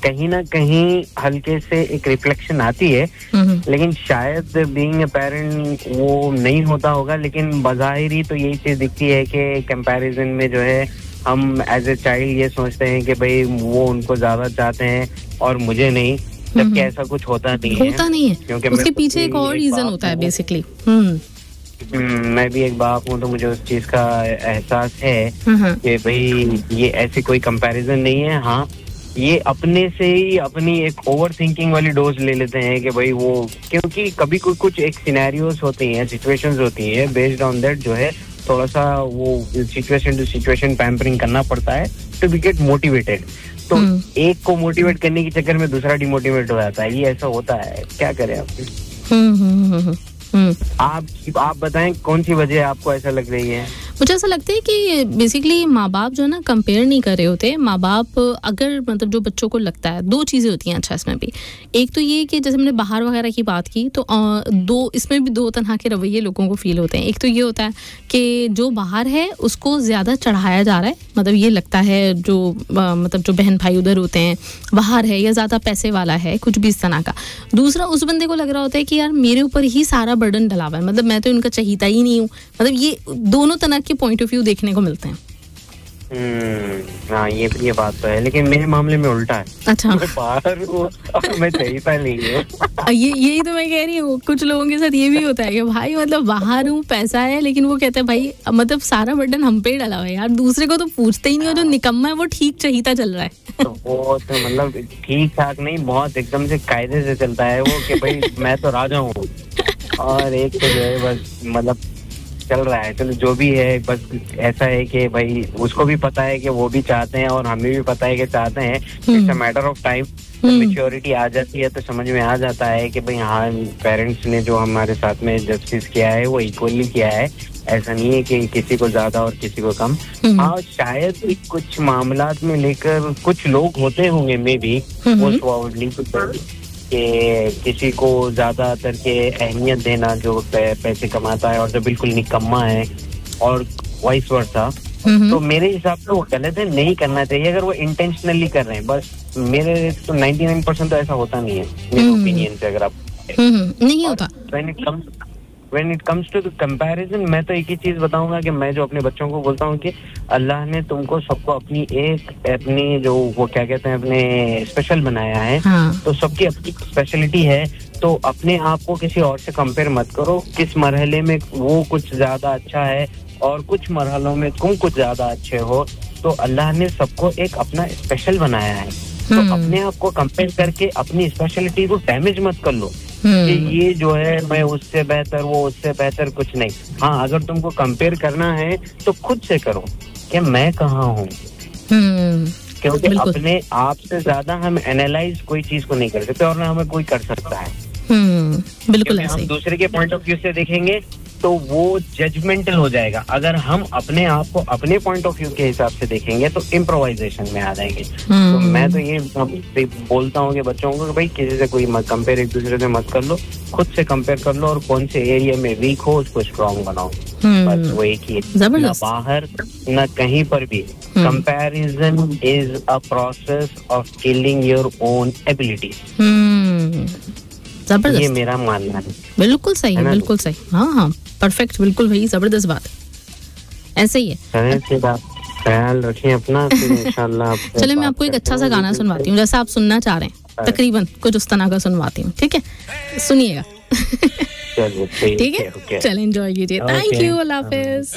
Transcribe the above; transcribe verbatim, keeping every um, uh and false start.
कहीं ना कहीं हल्के से एक रिफ्लेक्शन आती है, लेकिन शायद बीइंग अ पेरेंट वो नहीं होता होगा, लेकिन बज़ाहिर तो यही चीज दिखती है कि कंपैरिजन में जो है हम एज ए चाइल्ड ये सोचते हैं कि भाई वो उनको ज्यादा चाहते हैं और मुझे नहीं, जबकि ऐसा कुछ होता नहीं है। होता नहीं है, क्योंकि उसके पीछे एक और रीजन होता है बेसिकली। मैं भी एक बाप हूँ तो मुझे उस चीज का एहसास है कि भाई ये ऐसी कोई कंपैरिजन नहीं है। हाँ, ये अपने से ही अपनी एक ओवर थिंकिंग वाली डोज ले लेते हैं कि भाई वो, क्योंकि कभी कोई कुछ एक सिनेरियोस होती हैं, सिचुएशंस होती हैं, बेस्ड ऑन दैट जो है थोड़ा सा वो सिचुएशन टू सिचुएशन पैम्परिंग करना पड़ता है टू बी गेट मोटिवेटेड। तो एक को मोटिवेट करने के चक्कर में दूसरा डिमोटिवेट हो जाता है, ये ऐसा होता है, क्या करें आप? आप आप बताएं कौन सी वजह आपको ऐसा लग रही है? मुझे ऐसा लगता है कि बेसिकली माँ बाप जो है ना कंपेयर नहीं कर रहे होते। माँ बाप अगर मतलब जो बच्चों को लगता है, दो चीज़ें होती हैं अच्छा इसमें भी। एक तो ये कि जैसे हमने बाहर वगैरह की बात की तो दो इसमें भी दो तरह के रवैये लोगों को फील होते हैं। एक तो ये होता है कि जो बाहर है उसको ज़्यादा चढ़ाया जा रहा है, मतलब ये लगता है जो मतलब जो बहन भाई उधर होते हैं बाहर है या ज़्यादा पैसे वाला है, कुछ भी इस तरह का। दूसरा उस बंदे को लग रहा होता है कि यार मेरे ऊपर ही सारा बर्डन डला हुआ है, मतलब मैं तो इनका चहीता ही नहीं हूँ। मतलब ये दोनों तरह के पॉइंट ऑफ व्यू देखने को मिलते हैं। हम्म हाँ, ये ये बात तो है, लेकिन मेरे मामले में उल्टा है। अच्छा, मैं बाहर हूँ और मैं चहीता नहीं हूँ। ये यही तो मैं कह रही हूँ, कुछ लोगों के साथ ये भी होता है कि भाई मतलब बाहर हूँ, पैसा है, लेकिन वो कहते हैं भाई मतलब सारा बर्डन हम पे ही डला हुआ है यार, दूसरे को तो पूछते ही नहीं हो, जो निकम्मा है वो ठीक चहीता चल रहा है। तो वो तो मतलब ठीक ठाक नहीं, बहुत एकदम से कायदे से चलता है वो कि भाई मैं तो राजा हूँ, और एक तो जो है बस मतलब चल रहा है। चलो जो भी है, बस ऐसा है कि भाई उसको भी पता है कि वो भी चाहते हैं और हमें भी पता है कि चाहते हैं। It's a matter of time, maturity आ जाती है तो समझ में आ जाता है कि भाई हाँ, पेरेंट्स ने जो हमारे साथ में जस्टिस किया है वो इक्वली किया है, ऐसा नहीं है कि किसी को ज्यादा और किसी को कम। हाँ, शायद कुछ मामलात में लेकर कुछ लोग होते होंगे मे भी मोस्ट प्रोबेबली कि किसी को ज्यादातर के अहमियत देना जो पैसे कमाता है और जो बिल्कुल निकम्मा है, और वाइस वर्सा। तो मेरे हिसाब से वो गलत है, नहीं करना चाहिए अगर वो इंटेंशनली कर रहे हैं। बस मेरे तो निन्यानवे परसेंट तो ऐसा होता नहीं है मेरे ओपिनियन से। अगर आप नहीं होता when it comes when it comes to the comparison, मैं तो एक ही चीज बताऊंगा कि मैं जो अपने बच्चों को बोलता हूँ कि अल्लाह ने तुमको सबको अपनी एक अपनी जो वो क्या कहते हैं अपने स्पेशल बनाया है। हाँ। तो सबकी अपनी स्पेशलिटी है, तो अपने आप को किसी और से कंपेयर मत करो। किस मरहले में वो कुछ ज्यादा अच्छा है और कुछ मरहलों में तुम कुछ ज्यादा अच्छे हो, तो अल्लाह ने सबको एक अपना स्पेशल बनाया है। तो अपने आप को कंपेयर करके अपनी स्पेशलिटी को डैमेज मत कर लो कि ये जो है मैं उससे बेहतर, वो उससे बेहतर, कुछ नहीं। हाँ, अगर तुमको कंपेयर करना है तो खुद से करो कि मैं कहाँ हूँ, क्योंकि अपने आप से ज्यादा हम एनालाइज कोई चीज को नहीं कर सकते और ना हमें कोई कर सकता है। बिल्कुल, हम दूसरे के पॉइंट ऑफ व्यू से देखेंगे तो वो जजमेंटल हो जाएगा। अगर हम अपने आप को अपने पॉइंट ऑफ व्यू के हिसाब से देखेंगे तो इम्प्रोवाइजेशन में आ जाएंगे। तो मैं तो ये बोलता हूँ कि बच्चों को कि भाई किसी से कोई मत कंपेयर, एक दूसरे से मत कर लो, खुद से कंपेयर कर लो और कौन से एरिया में वीक हो उसको स्ट्रॉन्ग बनाओ। बस वो एक ही, न बाहर न कहीं पर भी। Comparison is a process of killing your own abilities. जबरदस्त, ये मेरा मानना है। बिल्कुल सही है, बिल्कुल सही। हाँ हाँ, परफेक्ट, बिल्कुल भाई, जबरदस्त बात, ऐसे ही है। ख्याल रखिए अपना, फिर इंशाल्लाह। चलिए मैं आपको एक अच्छा सा गाना सुनवाती हूँ, जैसा आप सुनना चाह रहे हैं, तकरीबन कुछ उस तरह का सुनवाती हूँ, ठीक है? सुनिएगा। ठीक है, चलिए एंजॉय कीजिए। Thank you, Allah Hafiz.